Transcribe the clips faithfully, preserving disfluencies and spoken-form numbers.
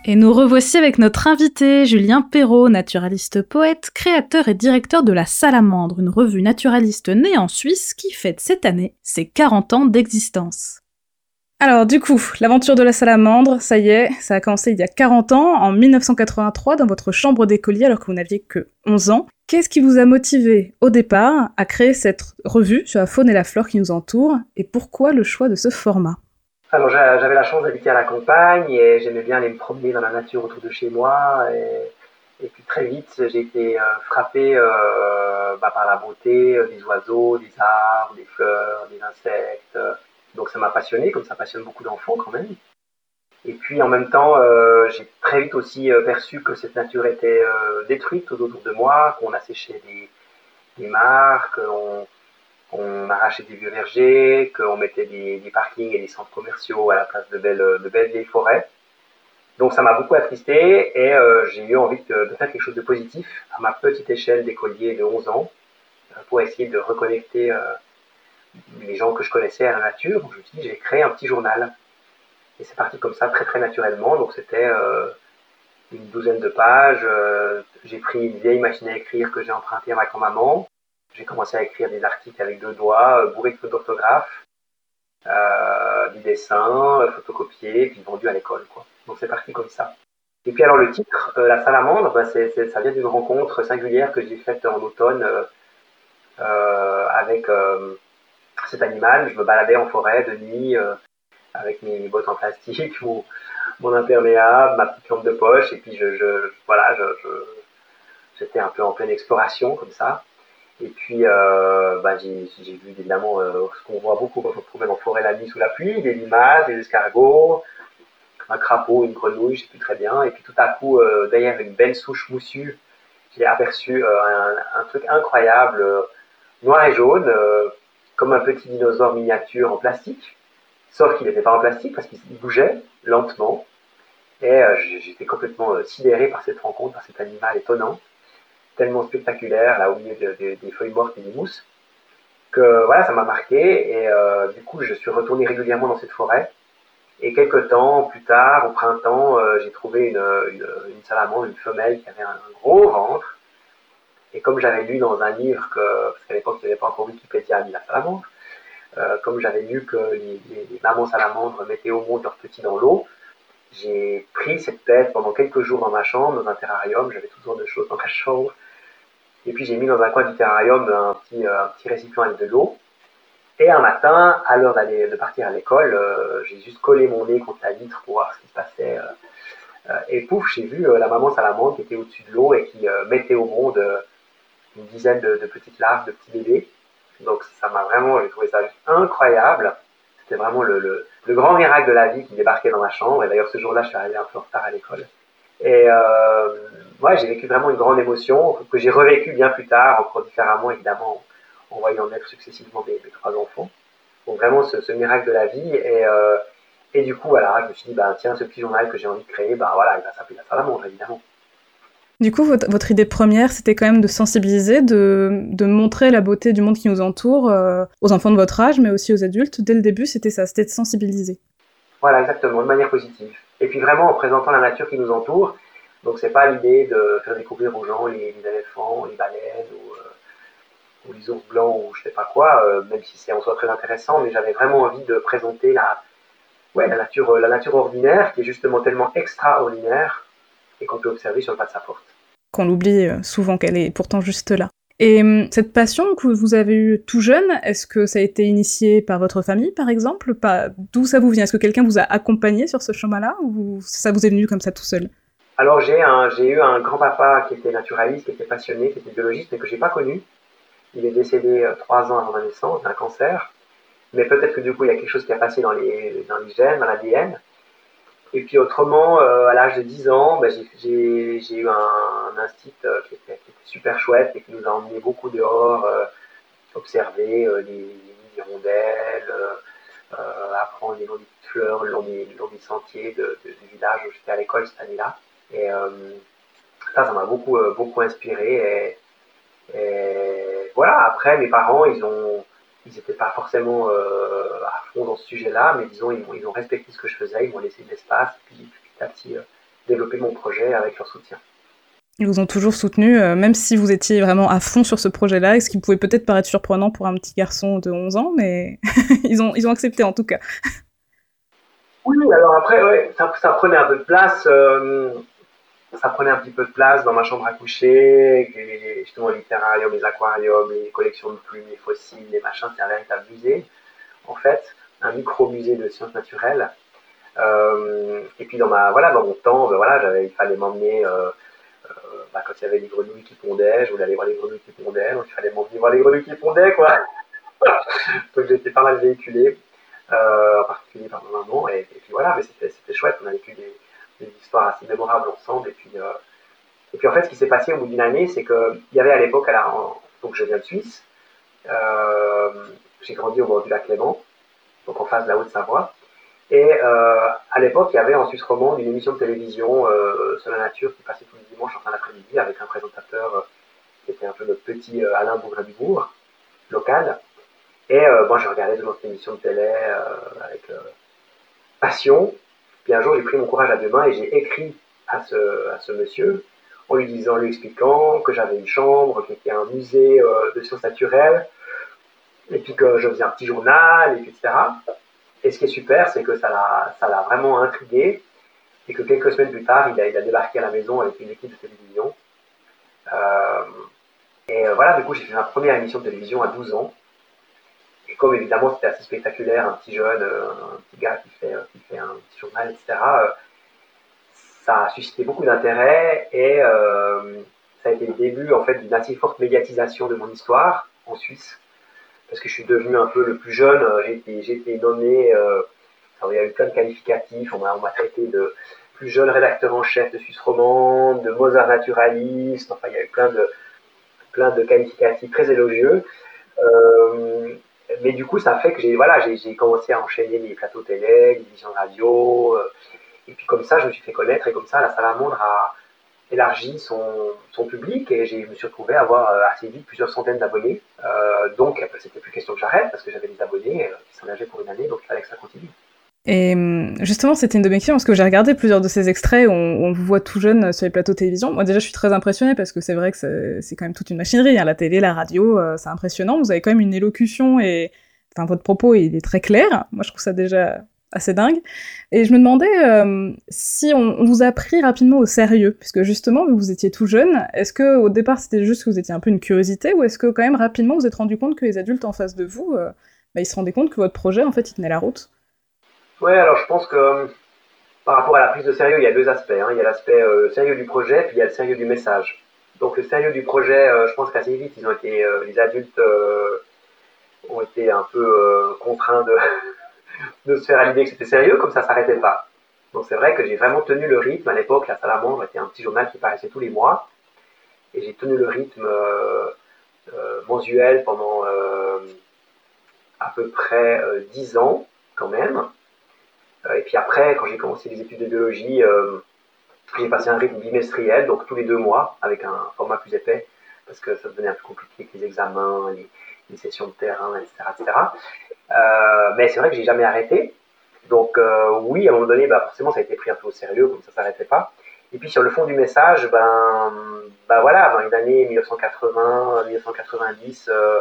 Et nous revoici avec notre invité, Julien Perrault, naturaliste poète, créateur et directeur de La Salamandre, une revue naturaliste née en Suisse qui fête cette année ses quarante ans d'existence. Alors du coup, l'aventure de La Salamandre, ça y est, ça a commencé il y a quarante ans, en dix-neuf cent quatre-vingt-trois, dans votre chambre d'écolier alors que vous n'aviez que onze ans. Qu'est-ce qui vous a motivé au départ à créer cette revue sur la faune et la flore qui nous entourent, et pourquoi le choix de ce format ? Alors j'avais la chance d'habiter à la campagne et j'aimais bien aller me promener dans la nature autour de chez moi et, et puis très vite j'ai été euh, frappé euh, bah, par la beauté euh, des oiseaux, des arbres, des fleurs, des insectes. Donc ça m'a passionné, comme ça passionne beaucoup d'enfants quand même. Et puis en même temps euh, j'ai très vite aussi euh, perçu que cette nature était euh, détruite tout autour de moi, qu'on asséchait des, des mares, qu'on on arrachait des vieux vergers, qu'on mettait des, des parkings et des centres commerciaux à la place de belles, de belles vieilles forêts. Donc ça m'a beaucoup attristé et euh, j'ai eu envie de, de faire quelque chose de positif à ma petite échelle d'écolier de onze ans euh, pour essayer de reconnecter euh, les gens que je connaissais à la nature. Donc je me suis dit, je vais créer un petit journal. Et c'est parti comme ça, très très naturellement. Donc c'était euh, une douzaine de pages. Euh, j'ai pris une vieille machine à écrire que j'ai empruntée à ma grand-maman. J'ai commencé à écrire des articles avec deux doigts, euh, bourrés de fautes d'orthographe, euh, du dessin, euh, photocopié, puis vendu à l'école, quoi. Donc c'est parti comme ça. Et puis alors le titre, euh, La Salamandre, bah, c'est, c'est, ça vient d'une rencontre singulière que j'ai faite en automne euh, euh, avec euh, cet animal. Je me baladais en forêt de nuit euh, avec mes, mes bottes en plastique, mon, mon imperméable, ma petite lampe de poche, et puis je, je voilà, je, je, j'étais un peu en pleine exploration comme ça. Et puis, euh, bah, j'ai, j'ai vu évidemment euh, ce qu'on voit beaucoup quand on se promène en forêt la nuit sous la pluie, des limaces, des escargots, un crapaud, une grenouille, je sais plus très bien. Et puis tout à coup, euh, derrière une belle souche moussue, j'ai aperçu euh, un, un truc incroyable, euh, noir et jaune, euh, comme un petit dinosaure miniature en plastique. Sauf qu'il n'était pas en plastique parce qu'il bougeait lentement. Et euh, j'étais complètement euh, sidéré par cette rencontre, par cet animal étonnant, tellement spectaculaire, là au milieu de, de, des feuilles mortes et des mousses, que voilà, ça m'a marqué. Et euh, du coup, je suis retourné régulièrement dans cette forêt. Et quelques temps plus tard, au printemps, euh, j'ai trouvé une, une, une salamandre, une femelle qui avait un, un gros ventre. Et comme j'avais lu dans un livre, que, parce qu'à l'époque, il n'y avait pas encore Wikipédia ni la salamandre, euh, comme j'avais lu que les, les, les mamans salamandres mettaient au monde leurs petits dans l'eau, j'ai pris cette tête pendant quelques jours dans ma chambre, dans un terrarium. J'avais toutes sortes de choses dans ma chambre. Et puis j'ai mis dans un coin du terrarium un petit, euh, un petit récipient avec de l'eau. Et un matin, à l'heure d'aller, de partir à l'école, euh, j'ai juste collé mon nez contre la vitre pour voir ce qui se passait. Euh, et pouf, j'ai vu euh, la maman salamandre qui était au-dessus de l'eau et qui euh, mettait au monde euh, une dizaine de, de petites larves, de petits bébés. Donc ça m'a vraiment, j'ai trouvé ça incroyable. C'était vraiment le, le, le grand miracle de la vie qui débarquait dans ma chambre. Et d'ailleurs, ce jour-là, je suis arrivé un peu en retard à l'école. Et euh, ouais, j'ai vécu vraiment une grande émotion que j'ai revécue bien plus tard, encore différemment évidemment, en voyant naître successivement mes, mes trois enfants. Donc vraiment ce, ce miracle de la vie. Et, euh, et du coup, voilà, je me suis dit, bah, tiens, ce petit journal que j'ai envie de créer, bah voilà, il va s'appeler La Salamandre, évidemment. Du coup, votre, votre idée première, c'était quand même de sensibiliser, de, de montrer la beauté du monde qui nous entoure euh, aux enfants de votre âge, mais aussi aux adultes. Dès le début, c'était ça, c'était de sensibiliser. Voilà, exactement, de manière positive. Et puis vraiment en présentant la nature qui nous entoure. Donc c'est pas l'idée de faire découvrir aux gens les, les éléphants, les baleines ou, euh, ou les ours blancs ou je sais pas quoi, euh, même si c'est en soi très intéressant, mais j'avais vraiment envie de présenter la, ouais, la nature, la nature ordinaire qui est justement tellement extraordinaire et qu'on peut observer sur le pas de sa porte. Qu'on l'oublie euh, souvent qu'elle est pourtant juste là. Et hum, cette passion que vous avez eue tout jeune, est-ce que ça a été initié par votre famille, par exemple? Pas... D'où ça vous vient? Est-ce que quelqu'un vous a accompagné sur ce chemin-là, ou ça vous est venu comme ça tout seul? Alors j'ai, un, j'ai eu un grand-papa qui était naturaliste, qui était passionné, qui était biologiste, mais que j'ai pas connu. Il est décédé euh, trois ans avant ma naissance d'un cancer. Mais peut-être que du coup il y a quelque chose qui a passé dans les, dans les gènes, dans l'A D N. Et puis autrement, euh, à l'âge de dix ans, bah, j'ai, j'ai, j'ai eu un, un instinct euh, qui, était, qui était super chouette et qui nous a emmené beaucoup dehors, euh, observer euh, les, les hirondelles, euh, euh, apprendre les noms des petites fleurs le long des, le long des sentiers de, de, du village où j'étais à l'école cette année-là. Et euh, ça, ça m'a beaucoup, euh, beaucoup inspiré. Et, et voilà, après, mes parents, ils ont, ils n'étaient pas forcément euh, à fond dans ce sujet-là, mais disons, ils, ils ont respecté ce que je faisais, ils m'ont laissé de l'espace, puis petit à petit, euh, développer mon projet avec leur soutien. Ils vous ont toujours soutenu, euh, même si vous étiez vraiment à fond sur ce projet-là, ce qui pouvait peut-être paraître surprenant pour un petit garçon de onze ans, mais ils, ont, ils ont accepté en tout cas. Oui, alors après, ouais, ça, ça prenait un peu de place. Euh, ça prenait un petit peu de place dans ma chambre à coucher, avec les, justement les terrariums, les aquariums, les collections de plumes, les fossiles, les machins. C'est un véritable musée, en fait, un micro-musée de sciences naturelles. Euh, et puis dans ma, voilà, dans mon temps, ben voilà, j'avais, il fallait m'emmener. Euh, euh, bah, quand il y avait les grenouilles qui pondaient, je voulais aller voir les grenouilles qui pondaient, donc il fallait m'emmener voir les grenouilles qui pondaient, quoi. Donc j'étais pas mal véhiculé, euh, en particulier par mon maman, et, et puis voilà, mais c'était, c'était chouette, on a vécu des, des histoires assez mémorables ensemble, et puis, euh, et puis en fait, ce qui s'est passé au bout d'une année, c'est qu'il y avait à l'époque, à la, en, donc je viens de Suisse, euh, j'ai grandi au bord du lac Léman, donc en face de la Haute-Savoie, et euh, à l'époque, il y avait en Suisse romande une émission de télévision euh, sur la nature qui passait tous les dimanches en fin d'après-midi avec un présentateur euh, qui était un peu notre petit euh, Alain Bourgin-Dubourg, local. Et euh, moi, je regardais toujours cette émission de télé euh, avec euh, passion. Puis un jour, j'ai pris mon courage à deux mains et j'ai écrit à ce, à ce monsieur en lui disant, en lui expliquant que j'avais une chambre, qui était un musée euh, de sciences naturelles, et puis que je faisais un petit journal, et cetera. Et ce qui est super, c'est que ça l'a, ça l'a vraiment intrigué, et que quelques semaines plus tard, il a, il a débarqué à la maison avec une équipe de télévision. Euh, et euh, voilà, du coup, j'ai fait ma première émission de télévision à douze ans. Et comme évidemment c'était assez spectaculaire, un petit jeune, euh, un petit gars qui fait, euh, qui fait un petit journal, et cetera, euh, ça a suscité beaucoup d'intérêt et euh, ça a été le début en fait d'une assez forte médiatisation de mon histoire en Suisse, parce que je suis devenu un peu le plus jeune, euh, j'ai été, j'ai été nommé, euh, alors, il y a eu plein de qualificatifs, on m'a, on m'a traité de plus jeune rédacteur en chef de Suisse romande, de Mozart naturaliste, enfin il y a eu plein de, plein de qualificatifs très élogieux. Euh, mais du coup, ça fait que j'ai voilà, j'ai, j'ai commencé à enchaîner les plateaux télé, les émissions de radio, euh, et puis comme ça, je me suis fait connaître, et comme ça, la Salamandre a élargi son, son public, et j'ai, je me suis retrouvé à avoir euh, assez vite plusieurs centaines d'abonnés. Euh, donc, c'était plus question que j'arrête, parce que j'avais des abonnés euh, qui s'engageaient pour une année, donc il fallait que ça continue. Et justement, c'était une de mes questions, parce que j'ai regardé plusieurs de ces extraits où on, où on vous voit tout jeune sur les plateaux de télévision. Moi, déjà, je suis très impressionnée, parce que c'est vrai que c'est, c'est quand même toute une machinerie, hein, la télé, la radio, euh, c'est impressionnant. Vous avez quand même une élocution, et enfin, votre propos, il est très clair. Moi, je trouve ça déjà assez dingue. Et je me demandais euh, si on, on vous a pris rapidement au sérieux, puisque justement, vu que vous étiez tout jeune, est-ce que au départ, c'était juste que vous étiez un peu une curiosité, ou est-ce que quand même, rapidement, vous vous êtes rendu compte que les adultes en face de vous, euh, bah, ils se rendaient compte que votre projet, en fait, il tenait la route? Ouais, alors je pense que euh, par rapport à la prise de sérieux, il y a deux aspects, hein. Il y a l'aspect euh, sérieux du projet, puis il y a le sérieux du message. Donc le sérieux du projet, euh, je pense qu'assez vite, ils ont été, euh, les adultes euh, ont été un peu euh, contraints de, de se faire à l'idée que c'était sérieux, comme ça s'arrêtait pas. Donc c'est vrai que j'ai vraiment tenu le rythme. À l'époque, la Salamandre était un petit journal qui paraissait tous les mois, et j'ai tenu le rythme euh, euh, mensuel pendant euh, à peu près euh, dix ans quand même. Euh, et puis après, quand j'ai commencé les études de biologie, euh, j'ai passé un rythme bimestriel, donc tous les deux mois, avec un format plus épais, parce que ça devenait un peu compliqué avec les examens, les, les sessions de terrain, et cetera, et cetera. Euh, mais c'est vrai que j'ai jamais arrêté. Donc euh, oui, à un moment donné, bah, forcément, ça a été pris un peu au sérieux, comme ça s'arrêtait pas. Et puis sur le fond du message, ben, ben voilà, dans les années mille neuf cent quatre-vingts, mille neuf cent quatre-vingt-dix, euh,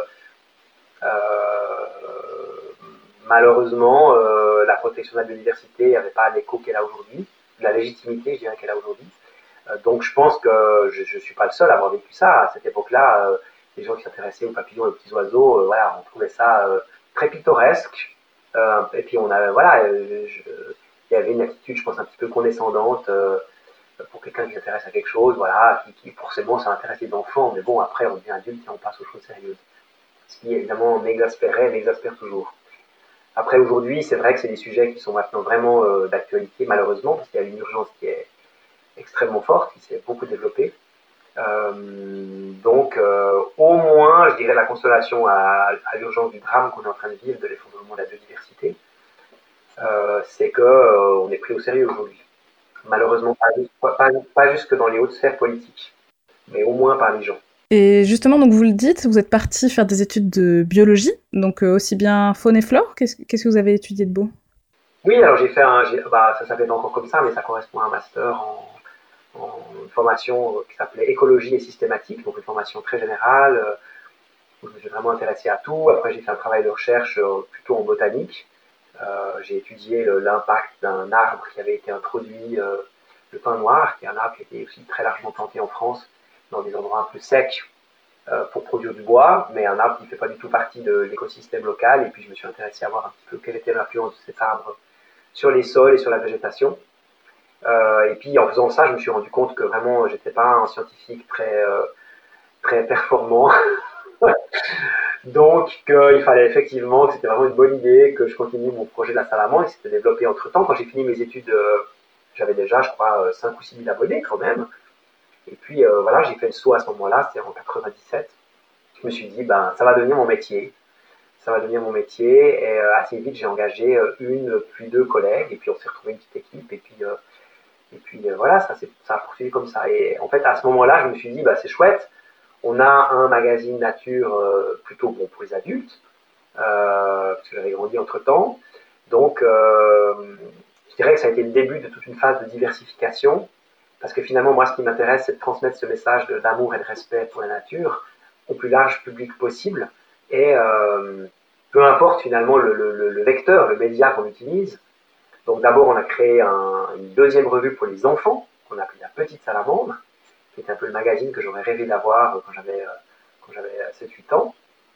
euh, malheureusement, euh, la protection de la biodiversité n'avait pas l'écho qu'elle a aujourd'hui, la légitimité, je dirais, qu'elle a aujourd'hui. Euh, donc je pense que je ne suis pas le seul à avoir vécu ça. À cette époque-là, euh, les gens qui s'intéressaient aux papillons et aux petits oiseaux, euh, voilà, on trouvait ça euh, très pittoresque. Euh, et puis on a, voilà, euh, je, il y avait une attitude, je pense, un petit peu condescendante euh, pour quelqu'un qui s'intéresse à quelque chose, voilà, qui, qui forcément ça intéresse les enfants, mais bon, après on devient adulte et on passe aux choses sérieuses. Ce qui évidemment m'exaspérait, m'exaspère toujours. Après aujourd'hui, c'est vrai que c'est des sujets qui sont maintenant vraiment euh, d'actualité, malheureusement, parce qu'il y a une urgence qui est extrêmement forte, qui s'est beaucoup développée. Euh, donc, euh, au moins, je dirais la consolation à, à l'urgence du drame qu'on est en train de vivre, de l'effondrement de la biodiversité, euh, c'est qu'on euh, est pris au sérieux aujourd'hui. Malheureusement, pas, pas, pas jusque dans les hautes sphères politiques, mais au moins par les gens. Et justement, donc vous le dites, vous êtes parti faire des études de biologie, donc euh, aussi bien faune et flore. Qu'est-ce, qu'est-ce que vous avez étudié de beau? Oui, alors j'ai fait un, j'ai, bah, ça s'appelle pas encore comme ça, mais ça correspond à un master en en une formation qui s'appelait écologie et systématique, donc une formation très générale, euh, où je me suis vraiment intéressé à tout. Après, j'ai fait un travail de recherche euh, plutôt en botanique. Euh, j'ai étudié euh, l'impact d'un arbre qui avait été introduit, euh, le pin noir, qui est un arbre qui était aussi très largement planté en France, dans des endroits un peu secs, euh, pour produire du bois, mais un arbre qui ne fait pas du tout partie de l'écosystème local. Et puis, je me suis intéressé à voir un petit peu quelle était l'influence de cet arbre sur les sols et sur la végétation. Euh, et puis, en faisant ça, je me suis rendu compte que vraiment, j'étais pas un scientifique très, euh, très performant. Donc, qu'il fallait effectivement, que c'était vraiment une bonne idée que je continue mon projet de la salamandre. Il s'était développé entre temps. Quand j'ai fini mes études, euh, j'avais déjà, je crois, cinq ou six mille abonnés quand même. Et puis, euh, voilà, j'ai fait le saut à ce moment-là, c'était en quatre-vingt-dix-sept. Je me suis dit, ben, ça va devenir mon métier. Ça va devenir mon métier. Et euh, assez vite, j'ai engagé euh, une, puis deux collègues. Et puis, on s'est retrouvé une petite équipe. Et puis, euh, et puis euh, voilà, ça, ça a poursuivi comme ça. Et en fait, à ce moment-là, je me suis dit, bah, c'est chouette. On a un magazine nature euh, plutôt bon pour les adultes, euh, parce que j'avais grandi entre-temps. Donc, euh, je dirais que ça a été le début de toute une phase de diversification, parce que finalement, moi, ce qui m'intéresse, c'est de transmettre ce message de, d'amour et de respect pour la nature au plus large public possible. Et euh, peu importe finalement le, le, le vecteur, le média qu'on utilise. Donc d'abord, on a créé un, une deuxième revue pour les enfants, qu'on a appelé La Petite Salamandre, qui était un peu le magazine que j'aurais rêvé d'avoir quand j'avais, quand j'avais sept huit ans.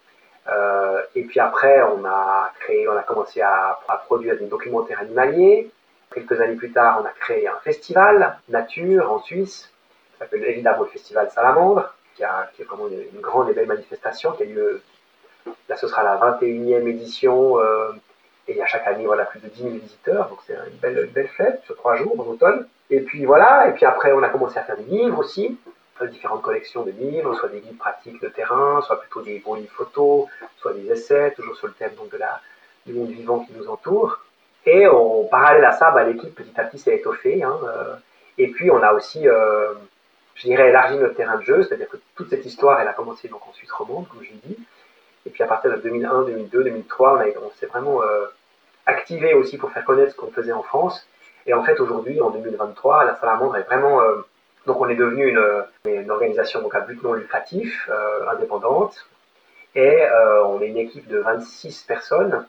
Euh, et puis après, on a créé, on a commencé à, à produire des documentaires animaliers. Quelques années plus tard, on a créé un festival nature en Suisse, qui s'appelle évidemment le Festival Salamandre, qui, a, qui est vraiment une, une grande et belle manifestation qui a lieu. Là, ce sera la vingt et unième édition. Euh, et il y a chaque année voilà, plus de dix mille visiteurs, donc c'est une belle, une belle fête sur trois jours en automne. Et puis voilà, et puis après on a commencé à faire des livres aussi, différentes collections de livres, soit des guides pratiques de terrain, soit plutôt des beaux livres photos, soit des essais, toujours sur le thème donc, de la, du monde vivant qui nous entoure. Et en parallèle à ça, bah, l'équipe petit à petit s'est étoffée. Hein, euh, et puis on a aussi, euh, je dirais, élargi notre terrain de jeu, c'est-à-dire que toute cette histoire, elle a commencé donc en Suisse romande, comme je l'ai dit. Et puis à partir de deux mille un, deux mille deux, deux mille trois, on, a, on s'est vraiment euh, activé aussi pour faire connaître ce qu'on faisait en France. Et en fait, aujourd'hui, en deux mille vingt-trois, la Salamandre est vraiment... Euh, donc on est devenu une, une organisation donc à but non lucratif, euh, indépendante. Et euh, on est une équipe de vingt-six personnes.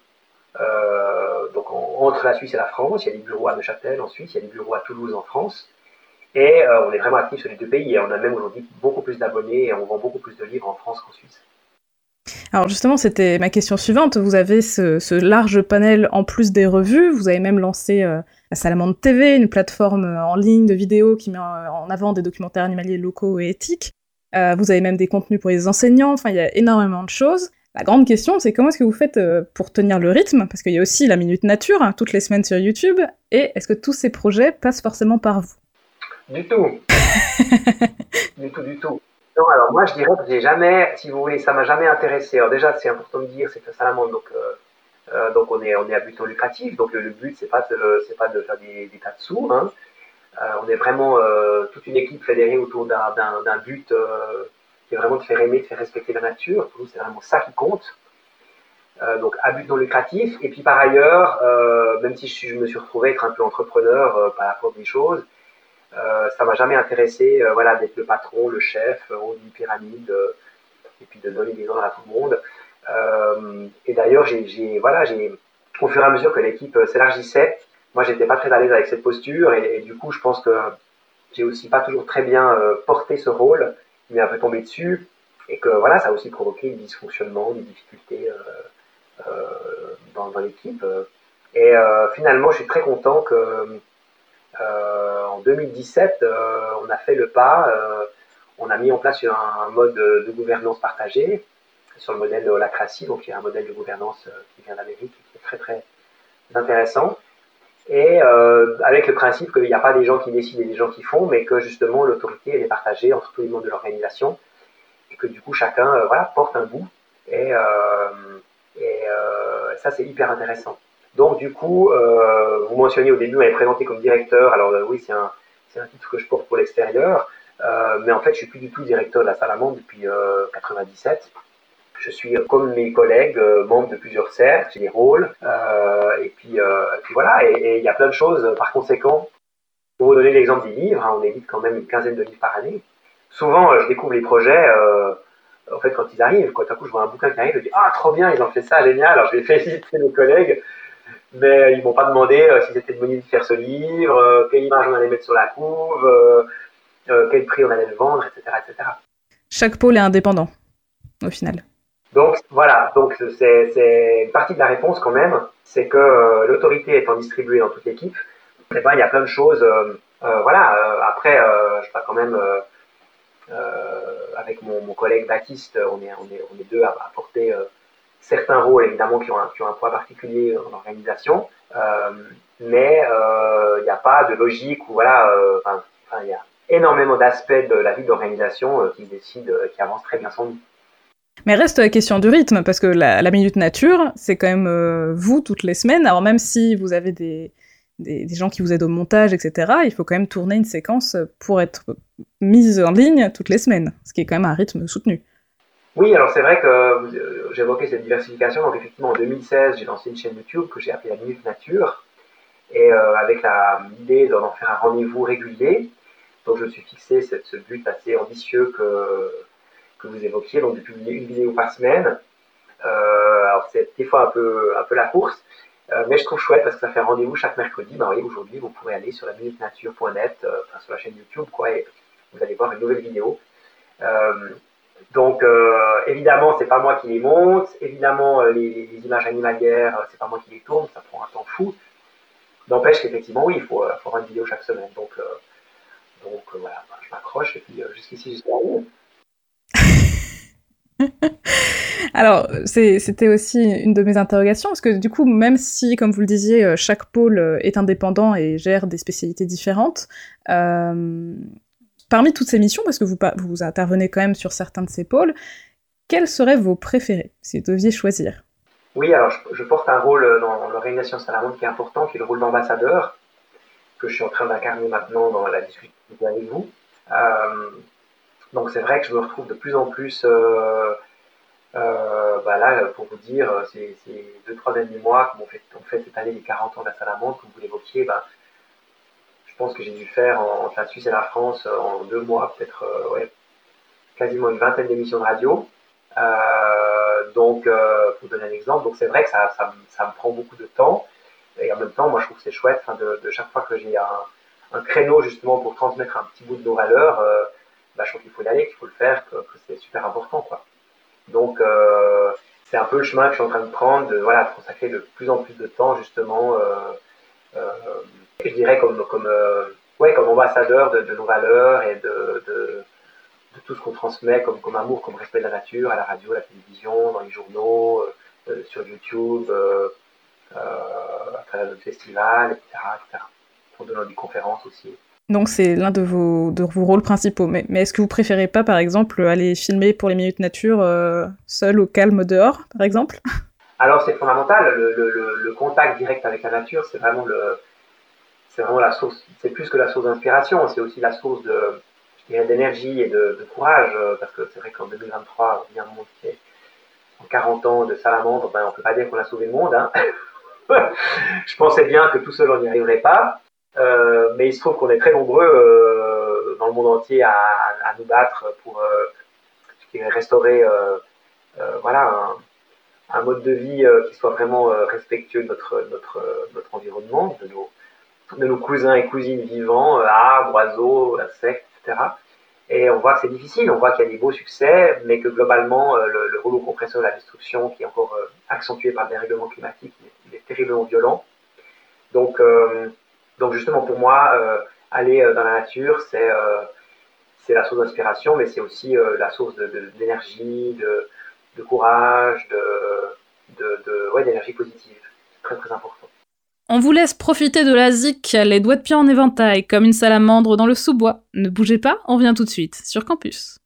Euh, donc en, entre la Suisse et la France, il y a des bureaux à Neuchâtel en Suisse, il y a des bureaux à Toulouse en France. Et euh, on est vraiment actifs sur les deux pays. Et on a même aujourd'hui beaucoup plus d'abonnés et on vend beaucoup plus de livres en France qu'en Suisse. Alors justement, c'était ma question suivante. Vous avez ce, ce large panel en plus des revues. Vous avez même lancé euh, la Salamandre T V, une plateforme en ligne de vidéos qui met en avant des documentaires animaliers locaux et éthiques. Euh, vous avez même des contenus pour les enseignants. Enfin, il y a énormément de choses. La grande question, c'est comment est-ce que vous faites euh, pour tenir le rythme? Parce qu'il y a aussi la Minute Nature, hein, toutes les semaines sur YouTube. Et est-ce que tous ces projets passent forcément par vous? Du tout. du tout, du tout. Non, alors moi je dirais que j'ai jamais, si vous voulez, ça m'a jamais intéressé. Alors déjà, c'est important de dire, c'est que Salamandre, donc, euh, euh, donc on est, on est à but non lucratif. Donc le, le but, c'est pas de, c'est pas de faire des, des tas de sous. Hein. Euh, on est vraiment euh, toute une équipe fédérée autour d'un, d'un, d'un but euh, qui est vraiment de faire aimer, de faire respecter la nature. Pour nous, c'est vraiment ça qui compte. Euh, donc à but non lucratif. Et puis par ailleurs, euh, même si je, je me suis retrouvé être un peu entrepreneur euh, par la force des choses, euh, ça m'a jamais intéressé, euh, voilà, d'être le patron, le chef, en haut d'une pyramide, euh, et puis de donner des ordres à tout le monde. Euh, et d'ailleurs, j'ai, j'ai, voilà, j'ai, au fur et à mesure que l'équipe s'élargissait, moi, j'étais pas très à l'aise avec cette posture, et, et du coup, je pense que j'ai aussi pas toujours très bien euh, porté ce rôle, il m'est un peu tombé dessus, et que voilà, ça a aussi provoqué des dysfonctionnements, des difficultés euh, euh, dans, dans l'équipe. Et euh, finalement, je suis très content que euh, en deux mille dix-sept, euh, on a fait le pas, euh, on a mis en place un, un mode de, de gouvernance partagée sur le modèle de Holacracy, donc qui est un modèle de gouvernance euh, qui vient d'Amérique, qui est très très intéressant. Et euh, avec le principe qu'il n'y a pas des gens qui décident et des gens qui font, mais que justement l'autorité elle est partagée entre tous les membres de l'organisation et que du coup chacun euh, voilà, porte un bout. Et, euh, et euh, ça c'est hyper intéressant. Donc du coup, euh, vous mentionniez au début, vous m'avez présenté comme directeur. Alors euh, oui, c'est un, c'est un titre que je porte pour l'extérieur, euh, mais en fait, je suis plus du tout directeur de la Salamandre depuis euh, quatre-vingt-dix-sept. Je suis, euh, comme mes collègues, euh, membre de plusieurs cercles, j'ai des rôles, euh, et puis, euh, puis voilà. Et il y a plein de choses. Par conséquent, Pour vous donner l'exemple des livres, hein, on édite quand même une quinzaine de livres par année. Souvent, euh, je découvre les projets, euh, en fait, quand ils arrivent. Quand d'un coup, je vois un bouquin qui arrive, je dis « Ah, trop bien, ils ont fait ça, génial !» Alors, je vais féliciter mes collègues, mais ils m'ont pas demandé euh, si c'était de bonne idée de faire ce livre, euh, quelle image on allait mettre sur la couve, euh, euh, quel prix on allait le vendre, et cetera, et cetera. Chaque pôle est indépendant, au final. Donc voilà, donc c'est, c'est une partie de la réponse quand même, c'est que euh, l'autorité étant distribuée dans toute l'équipe, eh ben, il y a plein de choses. Euh, euh, voilà, euh, après, euh, je sais pas quand même, euh, euh, avec mon, mon collègue Baptiste, on est, on est, on est deux à, à porter euh, certains rôles évidemment qui ont un, qui ont un poids particulier dans l'organisation, euh, mais euh, il n'y a pas de logique où voilà, euh, enfin, il y a énormément d'aspects de la vie d'organisation euh, qui décident, euh, qui avancent très bien sans nous. Mais reste la question du rythme, parce que la, la Minute Nature, c'est quand même euh, vous toutes les semaines. Alors même si vous avez des, des, des gens qui vous aident au montage, et cetera, il faut quand même tourner une séquence pour être mise en ligne toutes les semaines, ce qui est quand même un rythme soutenu. Oui, alors c'est vrai que euh, j'évoquais cette diversification. Donc effectivement, en deux mille seize, j'ai lancé une chaîne YouTube que j'ai appelée la Minute Nature, et euh, avec la, l'idée d'en faire un rendez-vous régulier. Donc je me suis fixé cette, ce but assez ambitieux que, que vous évoquiez, donc de publier une vidéo par semaine. Euh, alors c'est des fois un peu, un peu la course, euh, mais je trouve chouette parce que ça fait rendez-vous chaque mercredi. Ben oui, aujourd'hui, vous pourrez aller sur la minute nature point net, euh, enfin, sur la chaîne YouTube, quoi, et vous allez voir une nouvelle vidéo. Euh, donc euh, évidemment, c'est pas moi qui les monte, évidemment euh, les, les images animalières, euh, c'est pas moi qui les tourne, ça prend un temps fou. N'empêche qu'effectivement, oui, il faut, euh, faut avoir une vidéo chaque semaine. Donc, euh, donc euh, voilà, ben, je m'accroche et puis euh, jusqu'ici, j'espère. Alors, c'est, c'était aussi une de mes interrogations, parce que du coup, même si, comme vous le disiez, chaque pôle est indépendant et gère des spécialités différentes, euh, parmi toutes ces missions, parce que vous, vous intervenez quand même sur certains de ces pôles, quels seraient vos préférés, si vous deviez choisir? Oui, alors je, je porte un rôle dans l'organisation Salamandre qui est important, qui est le rôle d'ambassadeur, que je suis en train d'incarner maintenant dans la discussion avec vous. Euh, donc c'est vrai que je me retrouve de plus en plus, euh, euh, bah là, pour vous dire, ces, ces deux, trois derniers mois, comme on fait, on fait cette année les quarante ans de la Salamandre, comme vous l'évoquiez, bah, je pense que j'ai dû faire en, entre la Suisse et la France en deux mois, peut-être euh, ouais, quasiment une vingtaine d'émissions de radio. Euh, donc, euh, pour donner un exemple, donc c'est vrai que ça, ça, ça me prend beaucoup de temps. Et en même temps, moi, je trouve que c'est chouette hein, de, de chaque fois que j'ai un, un créneau justement pour transmettre un petit bout de nos valeurs, euh, bah, je trouve qu'il faut y aller, qu'il faut le faire, que, que c'est super important, quoi. Donc, euh, c'est un peu le chemin que je suis en train de prendre, de, voilà, de consacrer de plus en plus de temps justement, euh, euh, je dirais comme, comme, euh, ouais, comme ambassadeur de, de nos valeurs et de, de, de tout ce qu'on transmet comme, comme amour, comme respect de la nature, à la radio, à la télévision, dans les journaux, euh, sur YouTube. Euh, Euh, à travers notre festival, et cetera, et cetera. Pour donner des conférences aussi. Donc c'est l'un de vos, de vos rôles principaux. Mais, mais est-ce que vous préférez pas, par exemple, aller filmer pour les Minutes Nature euh, seul au calme dehors, par exemple? Alors c'est fondamental, le, le, le contact direct avec la nature, c'est vraiment, le, c'est vraiment la source, c'est plus que la source d'inspiration, c'est aussi la source de, je dirais, d'énergie et de, de courage, parce que c'est vrai qu'en deux mille vingt-trois, il y a un monde qui est en quarante ans de salamandre, ben on peut pas dire qu'on a sauvé le monde, hein. Je pensais bien que tout seul on n'y arriverait pas, euh, mais il se trouve qu'on est très nombreux euh, dans le monde entier à, à nous battre pour euh, restaurer euh, euh, voilà, un, un, mode de vie euh, qui soit vraiment euh, respectueux de notre, notre, notre environnement, de nos, de nos cousins et cousines vivants, euh, arbres, oiseaux, insectes, et cetera. Et on voit que c'est difficile, on voit qu'il y a des beaux succès, mais que globalement, euh, le, le rouleau compresseur de la destruction, qui est encore euh, accentué par le dérèglement climatique, il est, il est terriblement violent. Donc, euh, donc justement, pour moi, euh, aller euh, dans la nature, c'est euh, c'est la source d'inspiration, mais c'est aussi euh, la source de, de, d'énergie, de, de courage, de, de, de, ouais, d'énergie positive. C'est très très important. On vous laisse profiter de la zik, les doigts de pied en éventail, comme une salamandre dans le sous-bois. Ne bougez pas, on revient tout de suite sur Campus.